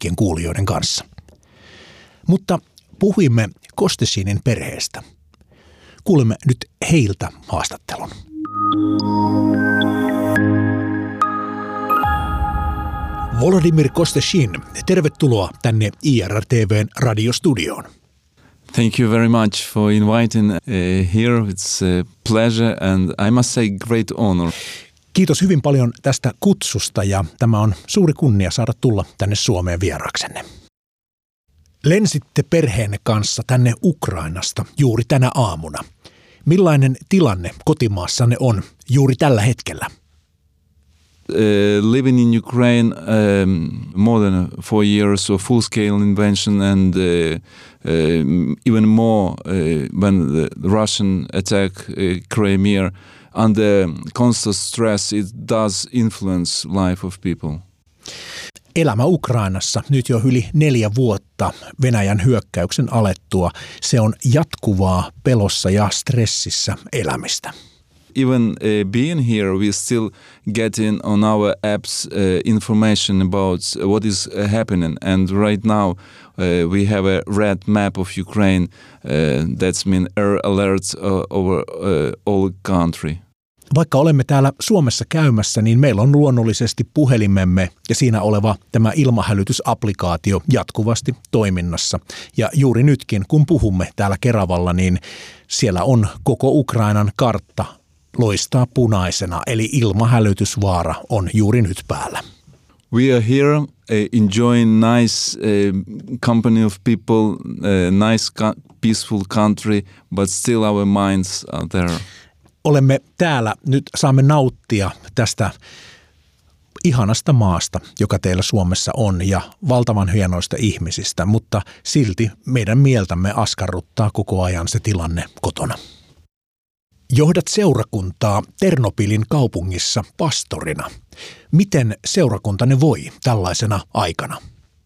kaikkien kuulijoiden kanssa. Mutta puhuimme Kostešinin perheestä. Kuulemme nyt heiltä haastattelun. Volodymyr Kostešin, tervetuloa tänne IRR-TV:n radiostudioon. Thank you very much for inviting here. It's a pleasure and I must say great honor. Kiitos hyvin paljon tästä kutsusta ja tämä on suuri kunnia saada tulla tänne Suomeen vieraksenne. Lensitte perheenne kanssa tänne Ukrainasta juuri tänä aamuna. Millainen tilanne kotimaassanne on juuri tällä hetkellä? Living in Ukraine more than 4 years of full-scale invasion and even more when the Russian attack Crimea under constant stress, it does influence life of people. Elämä Ukrainassa nyt jo yli 4 vuotta Venäjän hyökkäyksen alettua. Se on jatkuvaa pelossa ja stressissä elämistä. Even being here, we still getting on our apps information about what is happening. And right now we have a red map of Ukraine. That's mean air alerts over all country. Vaikka olemme täällä Suomessa käymässä, niin meillä on luonnollisesti puhelimemme ja siinä oleva tämä ilmahälytysapplikaatio jatkuvasti toiminnassa. Ja juuri nytkin, kun puhumme täällä Keravalla, niin siellä on koko Ukrainan kartta loistaa punaisena, eli ilmahälytysvaara on juuri nyt päällä. We are here enjoying nice company of people, nice peaceful country, but still our minds are there. Olemme täällä, nyt saamme nauttia tästä ihanasta maasta, joka teillä Suomessa on, ja valtavan hienoista ihmisistä, mutta silti meidän mieltämme askarruttaa koko ajan se tilanne kotona. Johdat seurakuntaa Ternopilin kaupungissa pastorina. Miten seurakuntanne voi tällaisena aikana?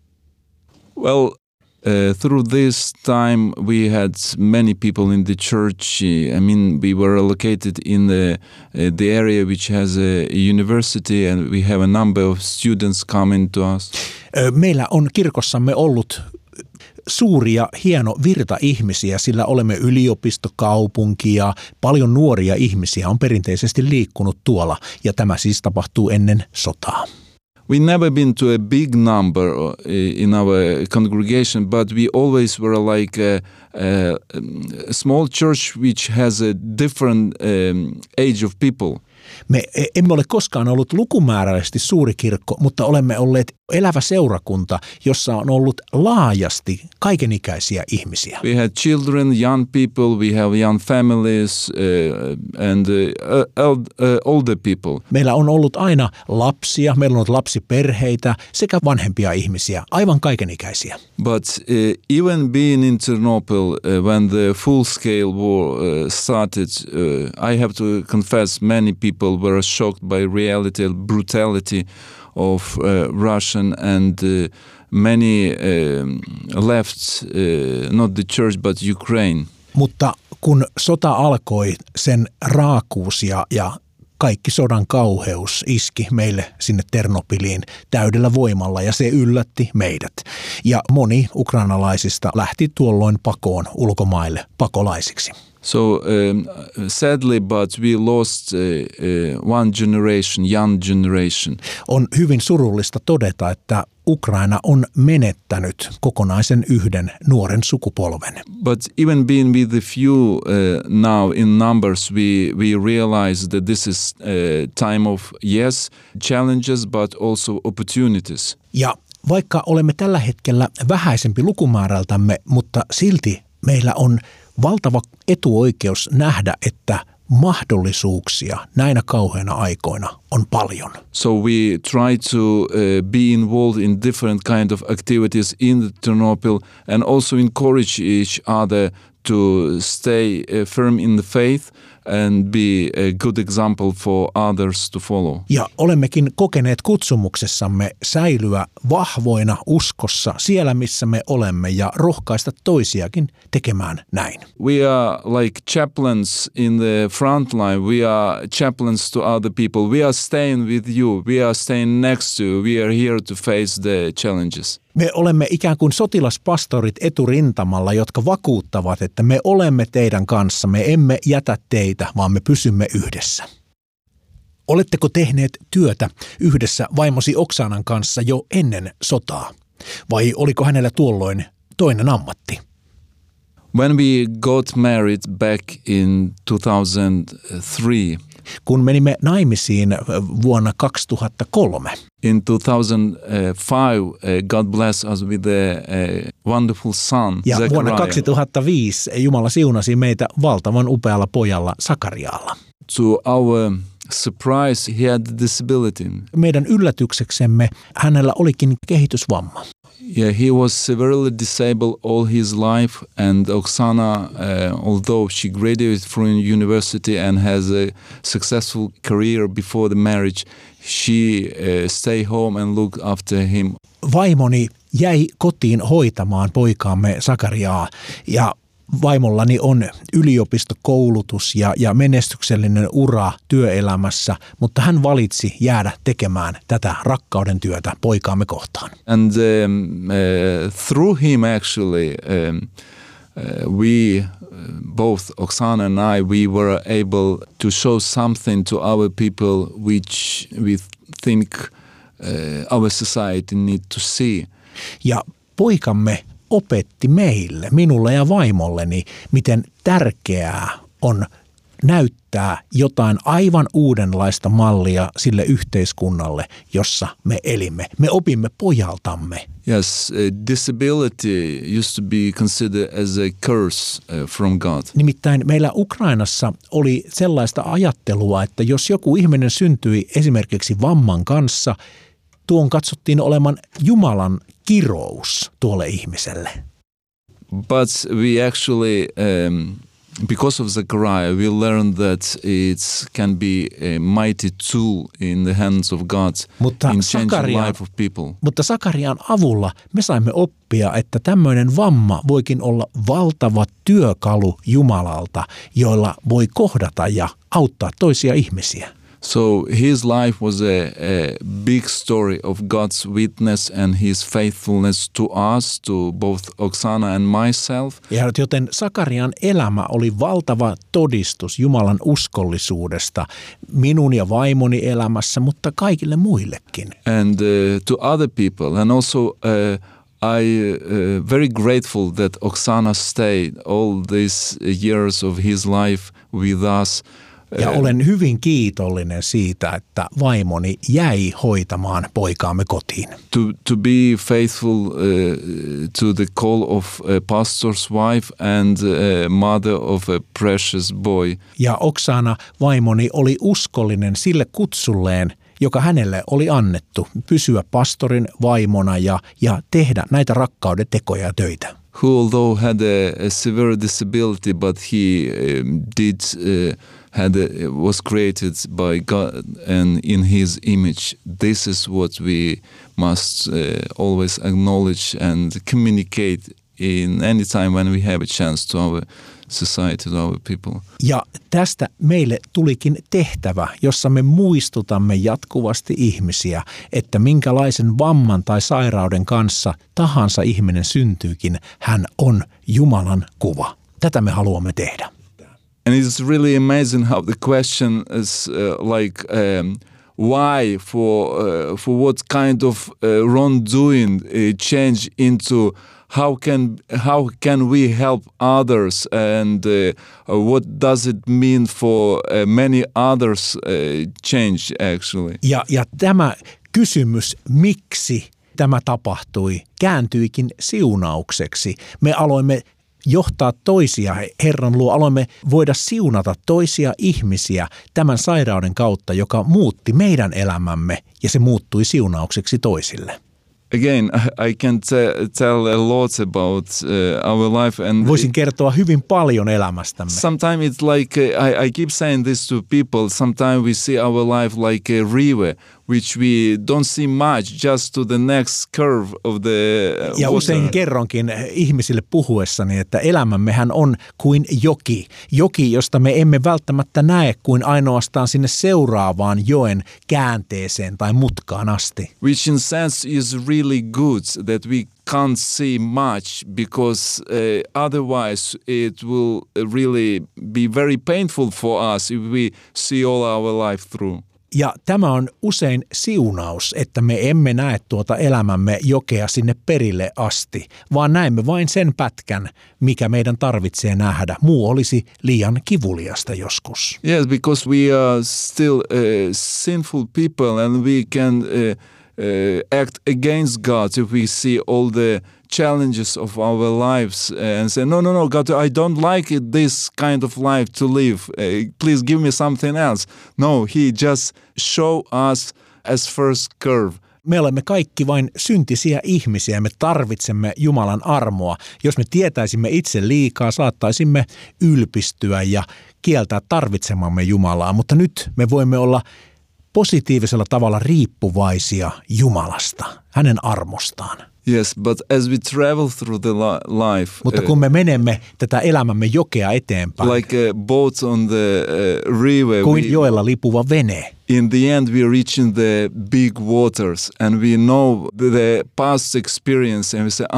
Well, through this time we had many people in the church. I mean, we were located in the area which has a university and we have a number of students coming to us. Meillä on kirkossamme ollut suuria, hieno virta ihmisiä, sillä olemme yliopistokaupunki ja paljon nuoria ihmisiä on perinteisesti liikkunut tuolla, ja tämä siis tapahtuu ennen sotaa. We never been to a big number in our congregation, but we always were like a small church which has a different age of people. Me emme ole koskaan ollut lukumääräisesti suuri kirkko, mutta olemme olleet elävä seurakunta, jossa on ollut laajasti kaikenikäisiä ihmisiä. We had children, young people, we have young families and older people. Meillä on ollut aina lapsia, meillä on ollut lapsiperheitä sekä vanhempia ihmisiä, aivan kaikenikäisiä. But even being in Ternopil when the full-scale war started, I have to confess many people were shocked by reality and brutality of Russian and many left not the church but Ukraine. Mutta kun sota alkoi, sen raakuus ja kaikki sodan kauheus iski meille sinne Ternopiliin täydellä voimalla ja se yllätti meidät. Ja moni ukrainalaisista lähti tuolloin pakoon ulkomaille pakolaisiksi. So sadly, but we lost one generation, young generation. On hyvin surullista todeta, että Ukraina on menettänyt kokonaisen yhden nuoren sukupolven. But even being with the few now in numbers, we realize that this is a time of yes, challenges, but also opportunities. Ja vaikka olemme tällä hetkellä vähäisempi lukumäärältämme, mutta silti meillä on valtava etuoikeus nähdä, että mahdollisuuksia näinä kauheina aikoina on paljon. So we try to be involved in different kind of activities in the Ternopil and also encourage each other to stay firm in the faith and be a good example for others to follow. Ja olemmekin kokeneet kutsumuksessamme säilyä vahvoina uskossa siellä, missä me olemme ja rohkaista toisiakin tekemään näin. We are like chaplains in the front line. We are chaplains to other people. We are staying with you. We are staying next to you. We are here to face the challenges. Me olemme ikään kuin sotilaspastorit eturintamalla, jotka vakuuttavat, että me olemme teidän kanssa, me emme jätä teitä, vaan me pysymme yhdessä. Oletteko tehneet työtä yhdessä vaimosi Oksanan kanssa jo ennen sotaa? Vai oliko hänellä tuolloin toinen ammatti? When we got married back in 2003, kun menimme naimisiin vuonna 2003. In 2005, God blessed us with a wonderful son, ja Zechariah. Vuonna 2005 Jumala siunasi meitä valtavan upealla pojalla Sakarialla. To our surprise, he had disability. Meidän yllätykseksemme hänellä olikin kehitysvamma. Yeah, he was severely disabled all his life, and Oksana, although she graduated from university and has a successful career before the marriage, she stayed home and looked after him. Vaimoni jäi kotiin hoitamaan poikaamme Sakariaa, ja vaimollani on yliopistokoulutus ja menestyksellinen ura työelämässä, mutta hän valitsi jäädä tekemään tätä rakkauden työtä poikaamme kohtaan. And through him actually we both Oksana and I, we were able to show something to our people which we think our society need to see. Ja poikamme opetti meille, minulle ja vaimolleni, miten tärkeää on näyttää jotain aivan uudenlaista mallia sille yhteiskunnalle, jossa me elimme. Me opimme pojaltamme. Yes, disability used to be considered as a curse from God. Nimittäin meillä Ukrainassa oli sellaista ajattelua, että jos joku ihminen syntyi esimerkiksi vamman kanssa, tuon katsottiin olevan Jumalan kirous tuolle ihmiselle. But we actually, because of Zechariah, we learned that it can be a mighty tool in the hands of God in changing the life of people. Mutta Sakarian avulla me saimme oppia, että tämmöinen vamma voikin olla valtava työkalu Jumalalta, joilla voi kohdata ja auttaa toisia ihmisiä. So his life was a big story of God's witness and his faithfulness to us, to both Oksana and myself. Ja joten Sakarian elämä oli valtava todistus Jumalan uskollisuudesta minun ja vaimoni elämässä, mutta kaikille muillekin. And to other people. And also I very grateful that Oksana stayed all these years of his life with us. Ja olen hyvin kiitollinen siitä, että vaimoni jäi hoitamaan poikaamme kotiin. To be faithful to the call of a pastor's wife and mother of a precious boy. Ja Oksana, vaimoni, oli uskollinen sille kutsulleen, joka hänelle oli annettu, pysyä pastorin vaimona ja tehdä näitä rakkauden tekoja ja töitä. Who although had a severe disability, but he was created by God and in his image. This is what we must always acknowledge and communicate in any time when we have a chance to our society, to our people. Ja tästä meille tulikin tehtävä, jossa me muistutamme jatkuvasti ihmisiä, että minkälaisen vamman tai sairauden kanssa tahansa ihminen syntyykin, hän on Jumalan kuva. Tätä me haluamme tehdä. And it's really amazing how the question is why, for what kind of wrongdoing change into how can we help others, and what does it mean for many others change actually? Ja tämä kysymys, miksi tämä tapahtui, kääntyikin siunaukseksi. Me aloimme johtaa toisia Herran luo, aloimme voida siunata toisia ihmisiä tämän sairauden kautta, joka muutti meidän elämämme ja se muuttui siunaukseksi toisille. Again, I can tell a lot about our life, and voisin kertoa hyvin paljon elämästämme. Sometimes it's like I keep saying this to people. Sometimes we see our life like a river which we don't see much, just to the next curve of the Ja water. usein kerronkin ihmisille puhuessani, että elämämmehän on kuin joki, josta me emme välttämättä näe kuin ainoastaan sinne seuraavaan joen käänteeseen tai mutkaan asti. Which in sense is really good that we can't see much, because otherwise it will really be very painful for us if we see all our life through. Ja tämä on usein siunaus, että me emme näe tuota elämämme jokea sinne perille asti, vaan näemme vain sen pätkän, mikä meidän tarvitsee nähdä. Muu olisi liian kivuliasta joskus. Yes, because we are still sinful people, and we can act against God if we see all the challenges of our lives and say, no, God, I don't like it, this kind of life to live. Please give me something else. No, he just show us as first curve. Me olemme kaikki vain syntisiä ihmisiä, me tarvitsemme Jumalan armoa. Jos me tietäisimme itse liikaa, saattaisimme ylpistyä ja kieltää tarvitsemamme Jumalaa, mutta nyt me voimme olla positiivisella tavalla riippuvaisia Jumalasta, hänen armostaan. Yes, but as we travel through the life, mutta kun me menemme tätä elämämme jokea eteenpäin, like a boat on the river, kuin joella lipuva vene, in the end we reach in the big waters, and we know the past experience, and we say,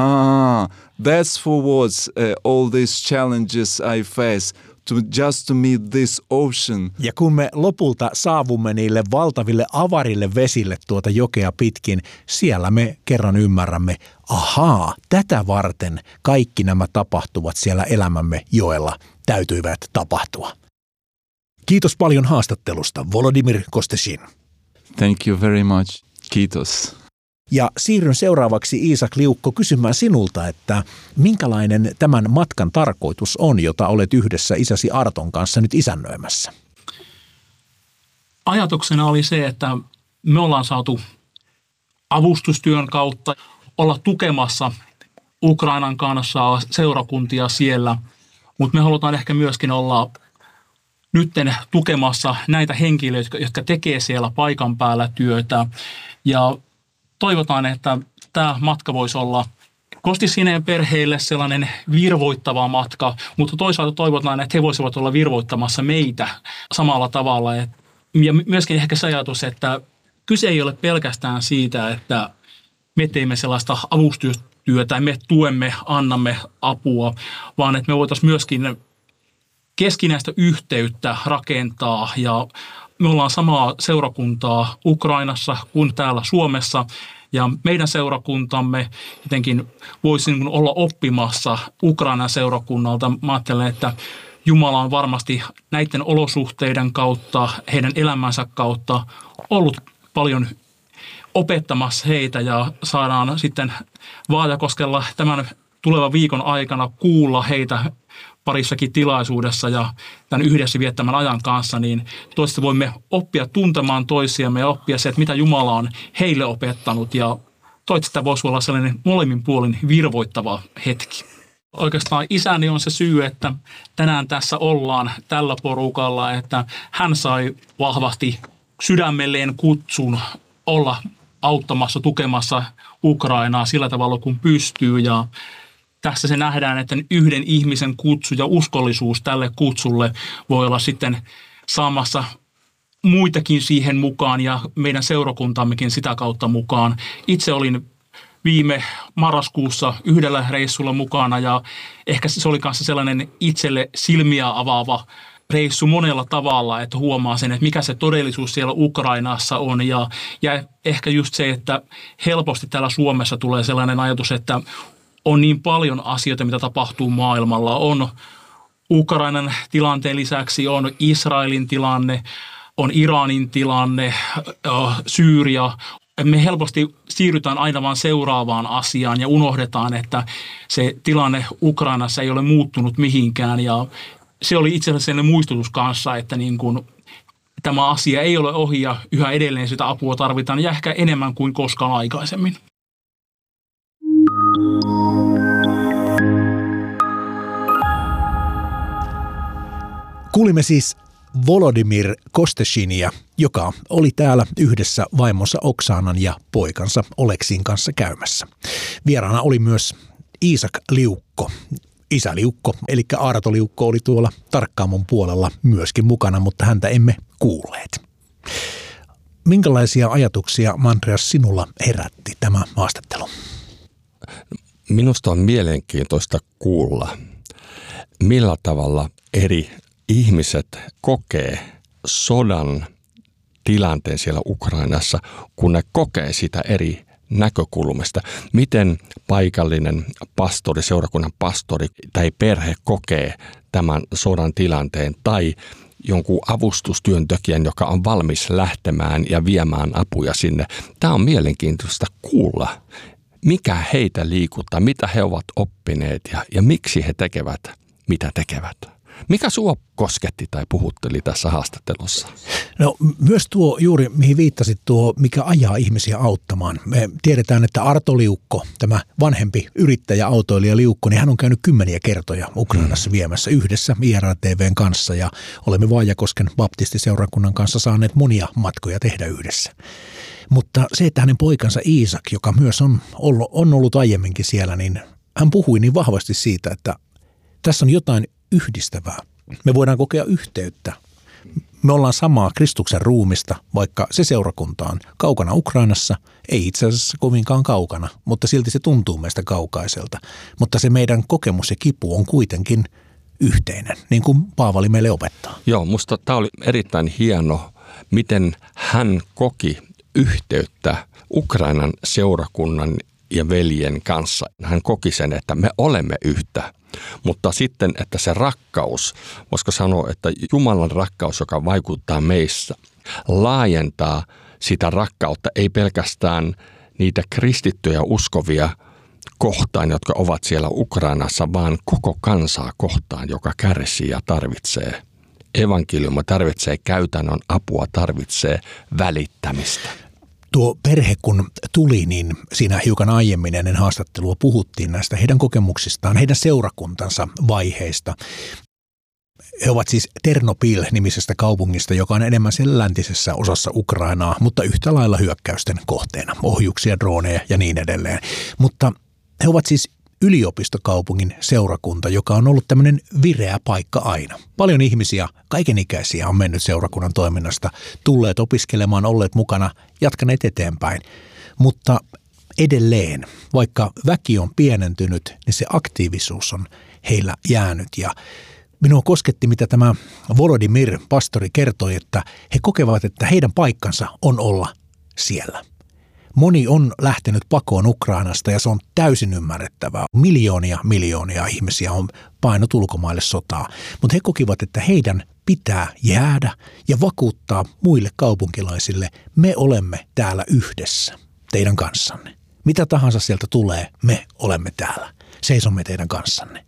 that's for what all these challenges I face. Just to meet this ocean. Ja kun me lopulta saavumme niille valtaville avarille vesille tuota jokea pitkin, siellä me kerran ymmärrämme, tätä varten kaikki nämä tapahtuvat siellä elämämme joella täytyivät tapahtua. Kiitos paljon haastattelusta, Volodymyr Kosteshin. Thank you very much. Kiitos. Ja siirryn seuraavaksi, Iisak Liukko, kysymään sinulta, että minkälainen tämän matkan tarkoitus on, jota olet yhdessä isäsi Arton kanssa nyt isännöimässä? Ajatuksena oli se, että me ollaan saatu avustustyön kautta olla tukemassa Ukrainan kanssa seurakuntia siellä, mutta me halutaan ehkä myöskin olla nytten tukemassa näitä henkilöitä, jotka tekee siellä paikan päällä työtä, ja toivotaan, että tämä matka voisi olla Kostisineen perheille sellainen virvoittava matka, mutta toisaalta toivotaan, että he voisivat olla virvoittamassa meitä samalla tavalla. Ja myöskin ehkä se ajatus, että kyse ei ole pelkästään siitä, että me teemme sellaista avustustyötä, me tuemme, annamme apua, vaan että me voitaisiin myöskin keskinäistä yhteyttä rakentaa, ja me ollaan samaa seurakuntaa Ukrainassa kuin täällä Suomessa, ja meidän seurakuntamme jotenkin voisi olla oppimassa Ukrainan seurakunnalta. Mä ajattelen, että Jumala on varmasti näiden olosuhteiden kautta, heidän elämänsä kautta ollut paljon opettamassa heitä, ja saadaan sitten Vaajakoskella tämän tulevan viikon aikana kuulla heitä parissakin tilaisuudessa ja tämän yhdessä viettämän ajan kanssa, niin toista voimme oppia tuntemaan toisiamme ja oppia se, että mitä Jumala on heille opettanut, ja toista voisi olla sellainen molemmin puolin virvoittava hetki. Oikeastaan isäni on se syy, että tänään tässä ollaan tällä porukalla, että hän sai vahvasti sydämelleen kutsun olla auttamassa, tukemassa Ukrainaa sillä tavalla, kun pystyy, ja tässä se nähdään, että yhden ihmisen kutsu ja uskollisuus tälle kutsulle voi olla sitten saamassa muitakin siihen mukaan ja meidän seurakuntammekin sitä kautta mukaan. Itse olin viime marraskuussa yhdellä reissulla mukana, ja ehkä se oli kanssa sellainen itselle silmiä avaava reissu monella tavalla, että huomaa sen, että mikä se todellisuus siellä Ukrainassa on, ja ehkä just se, että helposti täällä Suomessa tulee sellainen ajatus, että on niin paljon asioita, mitä tapahtuu maailmalla. On Ukrainan tilanteen lisäksi, on Israelin tilanne, on Iranin tilanne, Syyria. Me helposti siirrytään aina vaan seuraavaan asiaan ja unohdetaan, että se tilanne Ukrainassa ei ole muuttunut mihinkään. Ja se oli itse asiassa sellainen muistutus kanssa, että niin kuin tämä asia ei ole ohi ja yhä edelleen sitä apua tarvitaan, ja ehkä enemmän kuin koskaan aikaisemmin. Kuulimme siis Volodymyr Kosteshinia, joka oli täällä yhdessä vaimonsa Oksanan ja poikansa Oleksin kanssa käymässä. Vieraana oli myös Iisak Liukko. Isä Liukko, eli Aarto Liukko oli tuolla Tarkkaamon puolella myöskin mukana, mutta häntä emme kuulleet. Minkälaisia ajatuksia, Andreas, sinulla herätti tämä haastattelu? Minusta on mielenkiintoista kuulla, millä tavalla eri ihmiset kokee sodan tilanteen siellä Ukrainassa, kun ne kokee sitä eri näkökulmasta. Miten paikallinen pastori, seurakunnan pastori tai perhe kokee tämän sodan tilanteen tai jonkun avustustyöntekijän, joka on valmis lähtemään ja viemään apuja sinne. Tämä on mielenkiintoista kuulla, mikä heitä liikuttaa, mitä he ovat oppineet ja miksi he tekevät, mitä tekevät. Mikä sinua kosketti tai puhutteli tässä haastattelussa? No myös tuo juuri, mihin viittasit, tuo, mikä ajaa ihmisiä auttamaan. Me tiedetään, että Arto Liukko, tämä vanhempi yrittäjä, autoilija Liukko, niin hän on käynyt 10 kertoja Ukrainassa viemässä yhdessä IRTVn kanssa ja olemme Vaajakosken baptistiseurakunnan kanssa saaneet monia matkoja tehdä yhdessä. Mutta se, että hänen poikansa Iisak, joka myös on ollut aiemminkin siellä, niin hän puhui niin vahvasti siitä, että tässä on jotain yhdistävää. Me voidaan kokea yhteyttä. Me ollaan samaa Kristuksen ruumista, vaikka se seurakunta on kaukana Ukrainassa, ei itse asiassa kovinkaan kaukana, mutta silti se tuntuu meistä kaukaiselta. Mutta se meidän kokemus ja kipu on kuitenkin yhteinen, niin kuin Paavali meille opettaa. Joo, musta tämä oli erittäin hieno, miten hän koki yhteyttä Ukrainan seurakunnan ja veljen kanssa. Hän koki sen, että me olemme yhtä. Mutta sitten, että se rakkaus, voisiko sanoa, että Jumalan rakkaus, joka vaikuttaa meissä, laajentaa sitä rakkautta, ei pelkästään niitä kristittyjä uskovia kohtaan, jotka ovat siellä Ukrainassa, vaan koko kansaa kohtaan, joka kärsii ja tarvitsee evankeliumia, tarvitsee käytännön apua, tarvitsee välittämistä. Tuo perhe kun tuli, niin siinä hiukan aiemmin ennen haastattelua puhuttiin näistä heidän kokemuksistaan, heidän seurakuntansa vaiheista. He ovat siis Ternopil-nimisestä kaupungista, joka on enemmän siellä läntisessä osassa Ukrainaa, mutta yhtä lailla hyökkäysten kohteena, ohjuksia, droneja ja niin edelleen. Mutta he ovat siis yliopistokaupungin seurakunta, joka on ollut tämmöinen vireä paikka aina. Paljon ihmisiä, kaikenikäisiä on mennyt seurakunnan toiminnasta, tulleet opiskelemaan, olleet mukana, jatkaneet eteenpäin. Mutta edelleen, vaikka väki on pienentynyt, niin se aktiivisuus on heillä jäänyt. Ja minua kosketti, mitä tämä Volodymyr pastori kertoi, että he kokevat, että heidän paikkansa on olla siellä. Moni on lähtenyt pakoon Ukrainasta ja se on täysin ymmärrettävää. Miljoonia ihmisiä on painut ulkomaille sotaa, mutta he kokivat, että heidän pitää jäädä ja vakuuttaa muille kaupunkilaisille, me olemme täällä yhdessä teidän kanssanne. Mitä tahansa sieltä tulee, me olemme täällä, seisomme teidän kanssanne.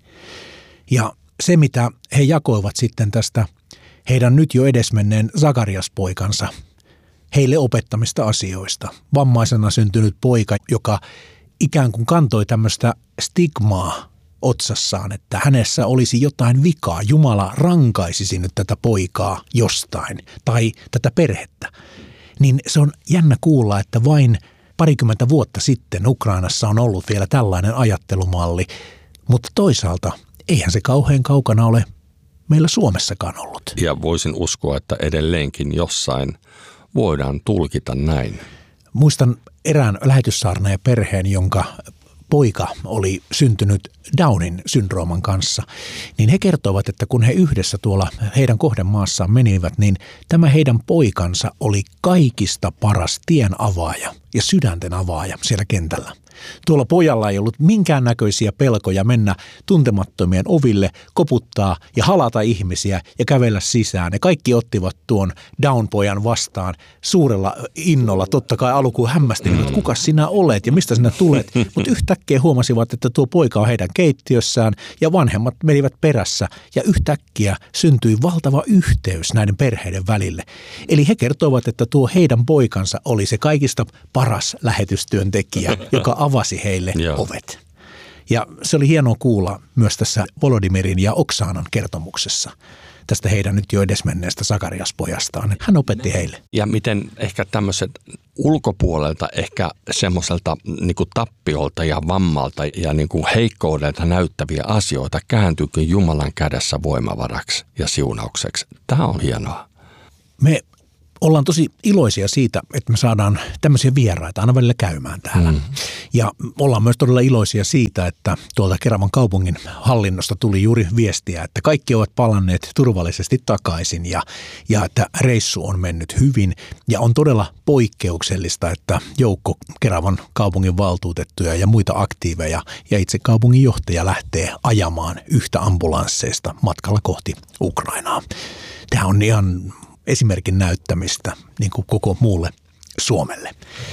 Ja se, mitä he jakoivat sitten tästä heidän nyt jo edesmenneen Zakarias-poikansa, heille opettamista asioista. Vammaisena syntynyt poika, joka ikään kuin kantoi tämmöistä stigmaa otsassaan, että hänessä olisi jotain vikaa. Jumala rankaisisi nyt tätä poikaa jostain tai tätä perhettä. Niin se on jännä kuulla, että vain 20 vuotta sitten Ukrainassa on ollut vielä tällainen ajattelumalli, mutta toisaalta eihän se kauhean kaukana ole meillä Suomessakaan ollut. Ja voisin uskoa, että edelleenkin jossain voidaan tulkita näin. Muistan erään lähetyssaarnaajan perheen, jonka poika oli syntynyt Downin syndrooman kanssa, niin he kertoivat, että kun he yhdessä tuolla heidän kohdemaassaan menivät, niin tämä heidän poikansa oli kaikista paras tien avaaja ja sydänten avaaja siellä kentällä. Tuolla pojalla ei ollut minkäännäköisiä pelkoja mennä tuntemattomien oville, koputtaa ja halata ihmisiä ja kävellä sisään. Ne kaikki ottivat tuon Down-pojan vastaan suurella innolla. Totta kai alkuun hämmästelivät, että kuka sinä olet ja mistä sinä tulet. Mutta yhtäkkiä huomasivat, että tuo poika on heidän keittiössään ja vanhemmat menivät perässä. Ja yhtäkkiä syntyi valtava yhteys näiden perheiden välille. Eli he kertoivat, että tuo heidän poikansa oli se kaikista paras lähetystyöntekijä, joka avasi heille ovet. Ja se oli hienoa kuulla myös tässä Volodymyrin ja Oksanan kertomuksessa. tästä heidän nyt jo edesmenneestä Sakarias-pojastaan. Hän opetti heille. Ja miten ehkä tämmöiset ulkopuolelta ehkä semmoiselta niin kuin tappiolta ja vammalta ja niin kuin heikkoudelta näyttäviä asioita kääntyykin Jumalan kädessä voimavaraksi ja siunaukseksi. Tämä on hienoa. Me ollaan tosi iloisia siitä, että me saadaan tämmöisiä vieraita aina välillä käymään täällä. Ja ollaan myös todella iloisia siitä, että tuolta Keravan kaupungin hallinnosta tuli juuri viestiä, että kaikki ovat palanneet turvallisesti takaisin ja että reissu on mennyt hyvin. Ja on todella poikkeuksellista, että joukko Keravan kaupungin valtuutettuja ja muita aktiiveja ja itse kaupungin johtaja lähtee ajamaan yhtä ambulansseista matkalla kohti Ukrainaa. Tämä on ihan esimerkin näyttämistä niin kuin koko muulle Suomelle.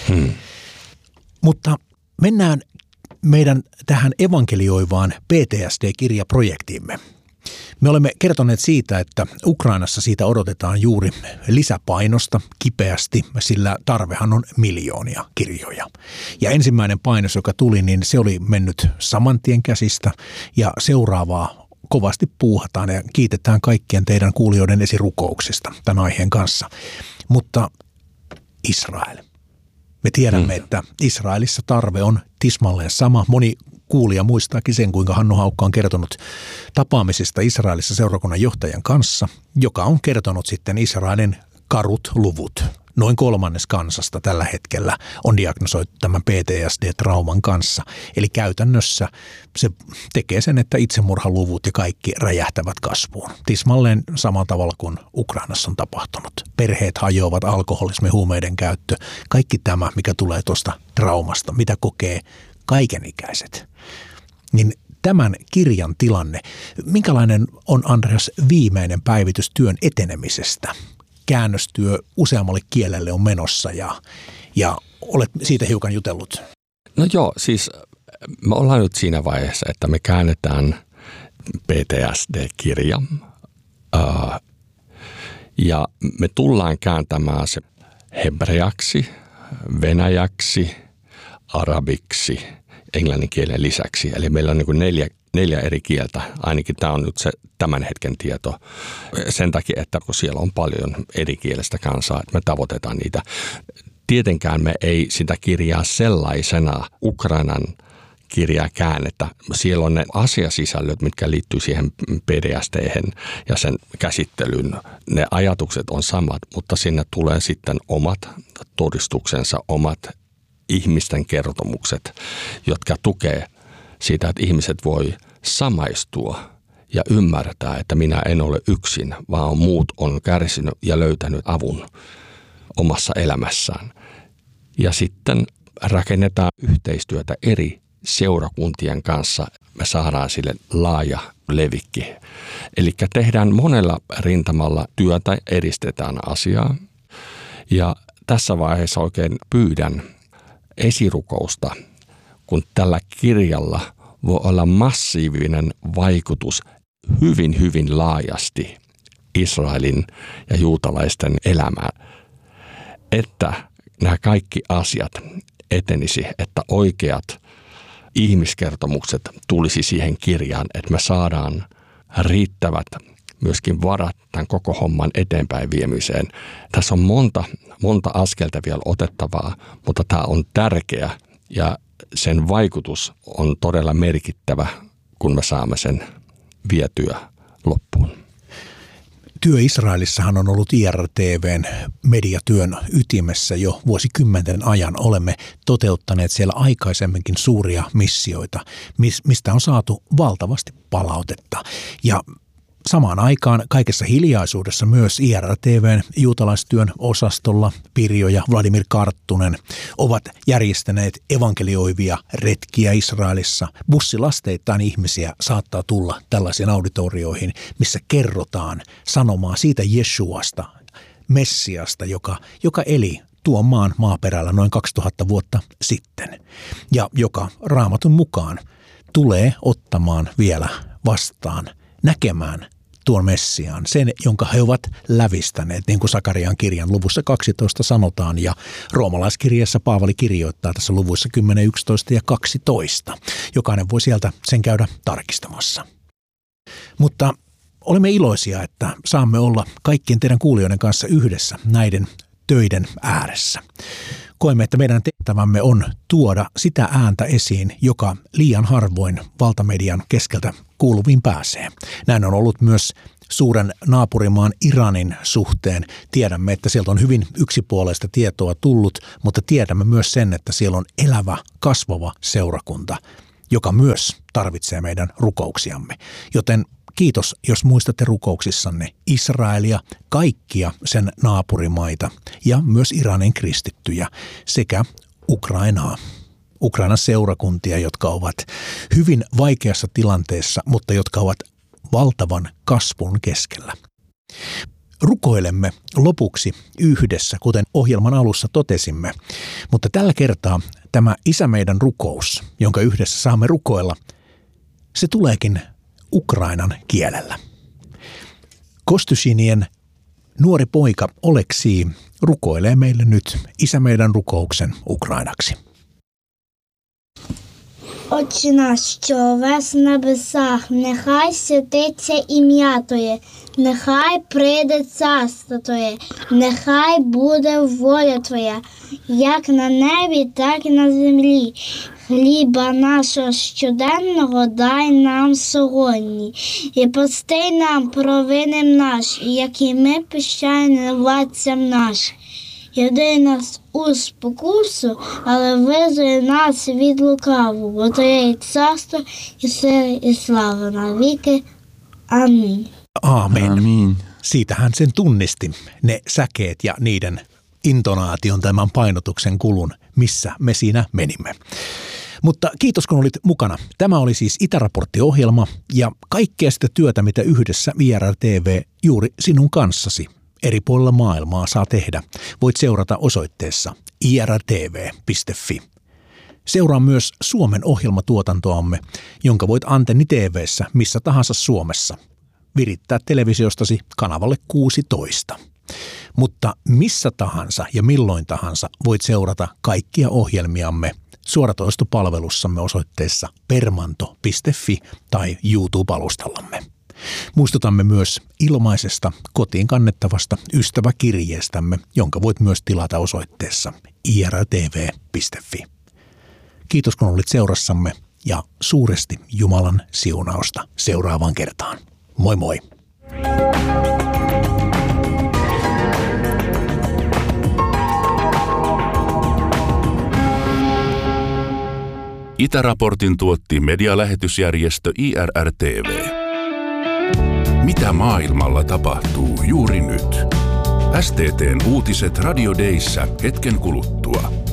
Mutta mennään meidän tähän evankelioivaan PTSD-kirjaprojektiimme. Me olemme kertoneet siitä, että Ukrainassa siitä odotetaan juuri lisäpainosta kipeästi, sillä tarvehan on miljoonia kirjoja. Ja ensimmäinen painos, joka tuli, niin se oli mennyt saman tien käsistä ja seuraavaa kovasti puuhataan ja kiitetään kaikkien teidän kuulijoiden esirukouksista tämän aiheen kanssa. Mutta Israel. Me tiedämme, että Israelissa tarve on tismalleen sama. Moni kuulija muistaakin sen, kuinka Hannu Haukka on kertonut tapaamisista Israelissa seurakunnan johtajan kanssa, joka on kertonut sitten Israelin karut luvut. Noin 1/3 kansasta tällä hetkellä on diagnosoitu tämän PTSD-trauman kanssa. Eli käytännössä se tekee sen, että itsemurhaluvut ja kaikki räjähtävät kasvuun. Tismalleen samalla tavalla kuin Ukrainassa on tapahtunut. Perheet hajoavat, alkoholismi, huumeiden käyttö, kaikki tämä, mikä tulee tuosta traumasta, mitä kokee kaikenikäiset. Niin tämän kirjan tilanne, minkälainen on Andreas viimeinen päivitys työn etenemisestä? Käännöstyö useammalle kielelle on menossa ja olet siitä hiukan jutellut. No joo, siis me ollaan nyt siinä vaiheessa, että me käännetään PTSD-kirja ja me tullaan kääntämään se hebreaksi, venäjäksi, arabiksi, englannin kielen lisäksi. Eli meillä on niin kuin neljä eri kieltä, ainakin tämä on nyt se tämän hetken tieto, sen takia, että kun siellä on paljon eri kielestä kansaa, että me tavoitetaan niitä. Tietenkään me ei sitä kirjaa sellaisena Ukrainan kirjaa käännetä. Siellä on ne asiasisällöt, mitkä liittyy siihen PTSD:hen ja sen käsittelyyn. Ne ajatukset on samat, mutta sinne tulee sitten omat todistuksensa, omat ihmisten kertomukset, jotka tukee siitä, että ihmiset voi samaistua ja ymmärtää, että minä en ole yksin, vaan muut on kärsinyt ja löytänyt avun omassa elämässään. Ja sitten rakennetaan yhteistyötä eri seurakuntien kanssa. Me saadaan sille laaja levikki. Eli tehdään monella rintamalla työtä, edistetään asiaa. Ja tässä vaiheessa oikein pyydän esirukousta, kun tällä kirjalla voi olla massiivinen vaikutus hyvin, hyvin laajasti Israelin ja juutalaisten elämään, että nämä kaikki asiat etenisi, että oikeat ihmiskertomukset tulisi siihen kirjaan, että me saadaan riittävät myöskin varat tämän koko homman eteenpäin viemiseen. Tässä on monta askelta vielä otettavaa, mutta tämä on tärkeä ja sen vaikutus on todella merkittävä, kun me saamme sen vietyä loppuun. Työ Israelissahan on ollut IRTV:n mediatyön ytimessä jo vuosikymmenten ajan. Olemme toteuttaneet siellä aikaisemminkin suuria missioita, mistä on saatu valtavasti palautetta. Ja samaan aikaan kaikessa hiljaisuudessa myös IRTV:n juutalaistyön osastolla Pirjo ja Vladimir Karttunen ovat järjestäneet evankelioivia retkiä Israelissa. Bussilasteittain ihmisiä saattaa tulla tällaisiin auditorioihin, missä kerrotaan sanomaa siitä Jeshuasta, Messiasta, joka eli tuon maan maaperällä noin 2000 vuotta sitten ja joka Raamatun mukaan tulee ottamaan vielä vastaan, näkemään tuon Messiaan, sen, jonka he ovat lävistäneet, niin kuin Sakarian kirjan luvussa 12 sanotaan, ja roomalaiskirjassa Paavali kirjoittaa tässä luvuissa 10, 11 ja 12. Jokainen voi sieltä sen käydä tarkistamassa. Mutta Olemme iloisia, että saamme olla kaikkien teidän kuulijoiden kanssa yhdessä näiden töiden ääressä. Koemme, että meidän tehtävämme on tuoda sitä ääntä esiin, joka liian harvoin valtamedian keskeltä kuuluviin pääsee. Näin on ollut myös suuren naapurimaan Iranin suhteen. Tiedämme, että sieltä on hyvin yksipuolista tietoa tullut, mutta tiedämme myös sen, että siellä on elävä, kasvava seurakunta, joka myös tarvitsee meidän rukouksiamme. Joten kiitos, jos muistatte rukouksissanne Israelia, kaikkia sen naapurimaita ja myös Iranin kristittyjä sekä Ukrainaa. Ukrainan seurakuntia, jotka ovat hyvin vaikeassa tilanteessa, mutta jotka ovat valtavan kasvun keskellä. Rukoilemme lopuksi yhdessä, kuten ohjelman alussa totesimme, mutta tällä kertaa tämä Isä meidän rukous, jonka yhdessä saamme rukoilla, se tuleekin ukrainan kielellä. Kostyshinien nuori poika Oleksii rukoilee meille nyt Isä meidän rukouksen ukrainaksi. Отче наш, що вес в небесах, нехай святиться ім'я Твоє, нехай прийде царство Твоє, нехай буде воля Твоя, як на небі, так і на землі. Хліба нашого щоденного дай нам сьогодні, і прости нам провини наші, як і ми прощаємо винуватцям нашим. І веди нас у спокусу, але визволи нас від лукавого, бо Твоє є царство, і сила, і слава навіки. Амінь. Aamen. Amiin. Siitähän sen tunnisti, ne säkeet ja niiden intonaation, tämän painotuksen kulun, missä me siinä menimme. Mutta kiitos, kun olit mukana. Tämä oli siis Itäraportti-ohjelma ja kaikkea sitä työtä, mitä yhdessä IRR TV juuri sinun kanssasi eri puolilla maailmaa saa tehdä. Voit seurata osoitteessa irrtv.fi. Seuraa myös Suomen ohjelmatuotantoamme, jonka voit Antenni TV:ssä missä tahansa Suomessa virittää televisiostasi kanavalle 16. Mutta missä tahansa ja milloin tahansa voit seurata kaikkia ohjelmiamme suoratoistopalvelussamme osoitteessa permanto.fi tai YouTube-alustallamme. Muistutamme myös ilmaisesta kotiin kannettavasta ystäväkirjeestämme, jonka voit myös tilata osoitteessa irtv.fi. Kiitos, kun olit seurassamme ja suuresti Jumalan siunausta seuraavaan kertaan. Moi moi! Itäraportin tuotti medialähetysjärjestö IRR-TV. Mitä maailmalla tapahtuu juuri nyt? STT:n uutiset Radio Dayssä hetken kuluttua.